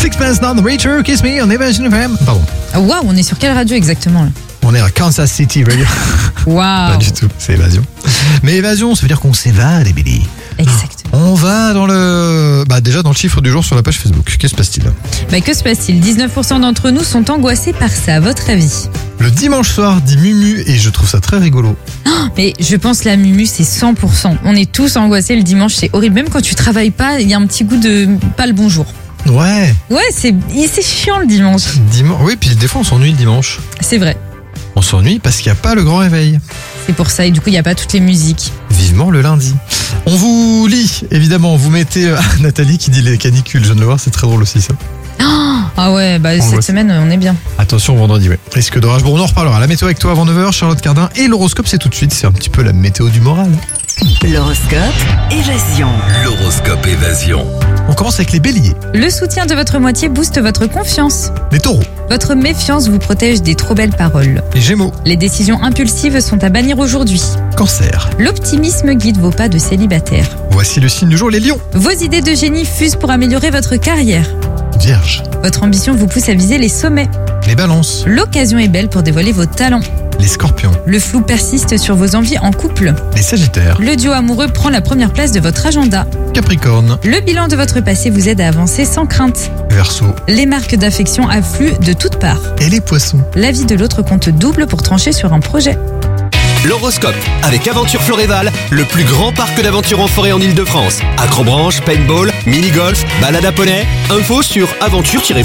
Sixpence None the Richer, Kiss Me on Evasion FM. Pardon. Waouh, on est sur quelle radio exactement là? On est à Kansas City Radio. Waouh. Pas du tout, c'est Évasion. Mais Évasion, ça veut dire qu'on s'évade, Billy. Exactement. On va dans le... déjà dans le chiffre du jour sur la page Facebook. Que se passe-t-il? Que se passe-t-il? 19% d'entre nous sont angoissés par ça, à votre avis? Le dimanche soir, dit Mumu, et je trouve ça très rigolo. Mais je pense la Mumu, c'est 100%. On est tous angoissés le dimanche, c'est horrible. Même quand tu travailles pas, il y a un petit goût de pas le bonjour. Ouais. Ouais, c'est chiant le dimanche. Oui, puis des fois on s'ennuie le dimanche. C'est vrai. On s'ennuie parce qu'il n'y a pas le grand réveil. C'est pour ça, et du coup, il n'y a pas toutes les musiques. Vivement le lundi. On vous lit, évidemment. Vous mettez Nathalie qui dit les canicules. Je viens de le voir, c'est très drôle aussi ça. Ah ouais, cette semaine, on est bien. Attention, vendredi, ouais. Risque d'orage. Bon, on en reparlera. La météo avec toi avant 9h, Charlotte Cardin. Et l'horoscope, c'est tout de suite. C'est un petit peu la météo du moral. L'horoscope Évasion. L'horoscope Évasion. On commence avec les béliers. Le soutien de votre moitié booste votre confiance. Les taureaux. Votre méfiance vous protège des trop belles paroles. Les gémeaux. Les décisions impulsives sont à bannir aujourd'hui. Cancer. L'optimisme guide vos pas de célibataire. Voici le signe du jour, les lions. Vos idées de génie fusent pour améliorer votre carrière. Vierge. Votre ambition vous pousse à viser les sommets. Les balances. L'occasion est belle pour dévoiler vos talents. Les scorpions. Le flou persiste sur vos envies en couple. Les sagittaires. Le duo amoureux prend la première place de votre agenda. Capricorne. Le bilan de votre passé vous aide à avancer sans crainte. Verseau. Les marques d'affection affluent de toutes parts. Et les poissons. L'avis de l'autre compte double pour trancher sur un projet. L'horoscope avec Aventure Floréval, le plus grand parc d'aventure en forêt en Ile-de-France. Acrobranche, paintball, mini-golf, balade à poney. Info sur aventure